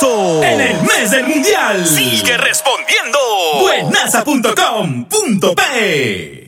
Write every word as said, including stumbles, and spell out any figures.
respondiendo. En el mes del mundial. Sigue respondiendo. Buenaza punto com punto pe